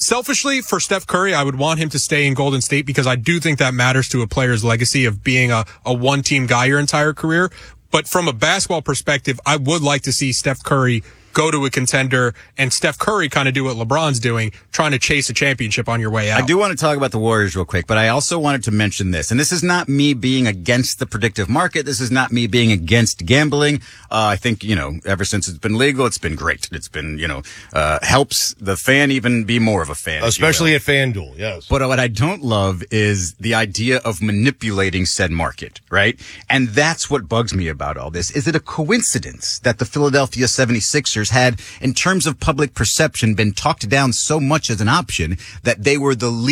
selfishly, for Steph Curry, I would want him to stay in Golden State because I do think that matters to a player's legacy of being a one-team guy your entire career. But from a basketball perspective, I would like to see Steph Curry go to a contender and Steph Curry kind of do what LeBron's doing, trying to chase a championship on your way out. I do want to talk about the Warriors real quick, but I also wanted to mention this. And this is not me being against the predictive market. This is not me being against gambling. I think, ever since it's been legal, it's been great. It's been, helps the fan even be more of a fan. Especially at FanDuel, yes. But what I don't love is the idea of manipulating said market, right? And that's what bugs me about all this. Is it a coincidence that the Philadelphia 76ers had, in terms of public perception, been talked down so much as an option that they were the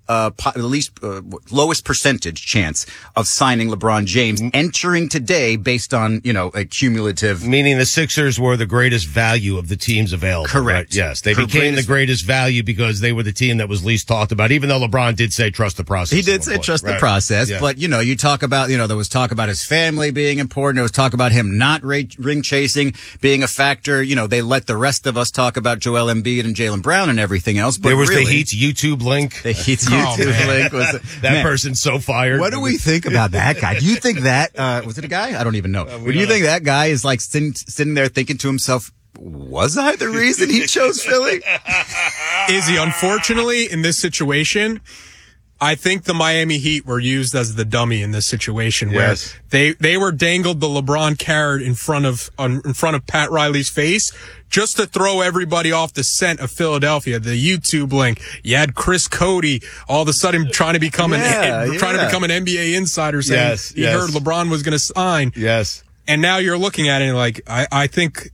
lowest percentage chance of signing LeBron James entering today based on, a cumulative. Meaning the Sixers were the greatest value of the teams available. Correct. Right? Yes. They became the greatest value because they were the team that was least talked about, even though LeBron did say trust the process. He did say trust the process, but, you talk about, there was talk about his family being important. There was talk about him not ring chasing being a factor. They let the rest of us talk about Joel Embiid and Jaylen Brown and everything else. But there was really, the Heat's YouTube link. The Heat's YouTube link was that person's so fired. What do we think about that guy? Do you think that was it a guy? I don't even know. Do you think that guy is like sitting there thinking to himself, was I the reason he chose Philly? Izzy, unfortunately, in this situation, I think the Miami Heat were used as the dummy in this situation where they were dangled the LeBron carrot in front of Pat Riley's face just to throw everybody off the scent of Philadelphia. The YouTube link, you had Chris Cody all of a sudden trying to become an NBA insider saying he heard LeBron was going to sign. Yes. And now you're looking at it like I think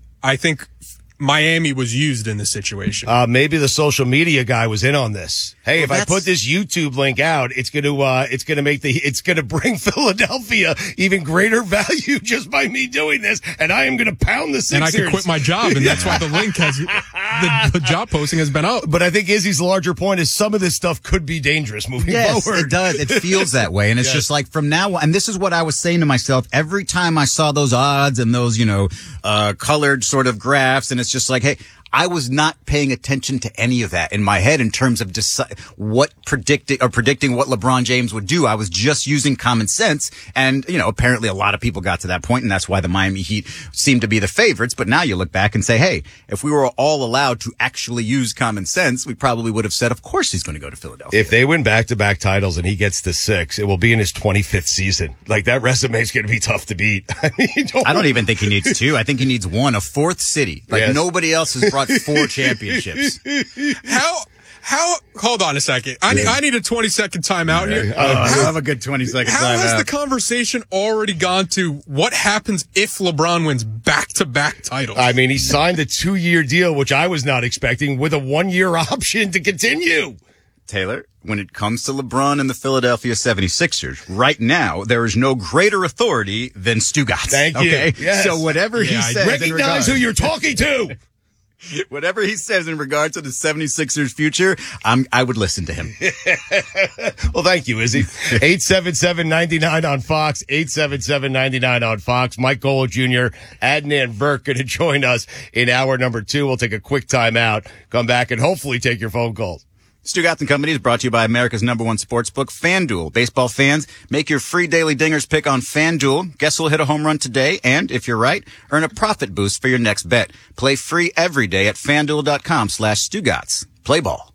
Miami was used in this situation. Maybe the social media guy was in on this. Hey, if I put this YouTube link out, it's going to bring Philadelphia even greater value just by me doing this, and I am going to pound the Sixers. And I can quit my job, and that's why the link the job posting has been up. But I think Izzy's larger point is some of this stuff could be dangerous moving forward. Yes, it does. It feels that way, and it's just like from now on, and this is what I was saying to myself every time I saw those odds and those, colored sort of graphs, and it's just like, hey, I was not paying attention to any of that in my head in terms of predicting what LeBron James would do. I was just using common sense. And, apparently a lot of people got to that point, and that's why the Miami Heat seemed to be the favorites. But now you look back and say, hey, if we were all allowed to actually use common sense, we probably would have said, of course he's going to go to Philadelphia. If they win back-to-back titles and he gets to 6, it will be in his 25th season. Like, that resume is going to be tough to beat. I don't even think he needs 2. I think he needs 1, a 4th city. Nobody else has brought 4 championships. How? Hold on a second. I need a 20-second timeout here. I have a good 20-second timeout. How has the conversation already gone to what happens if LeBron wins back-to-back titles? I mean, he signed a 2-year deal, which I was not expecting, with a 1-year option to continue. Taylor, when it comes to LeBron and the Philadelphia 76ers, right now, there is no greater authority than Stugotz. Thank you. Okay? Yes. So whatever he says, recognize who you're talking to. Whatever he says in regard to the 76ers future, I would listen to him. Well, thank you, Izzy. 877-99 on Fox, 877-99 on Fox. Mike Golo Jr., Adnan Burke going to join us in hour number 2. We'll take a quick time out, come back, and hopefully take your phone calls. Stugotz & Company is brought to you by America's #1 sportsbook, FanDuel. Baseball fans, make your free daily dingers pick on FanDuel. Guess who'll hit a home run today? And if you're right, earn a profit boost for your next bet. Play free every day at FanDuel.com/Stugotz. Play ball.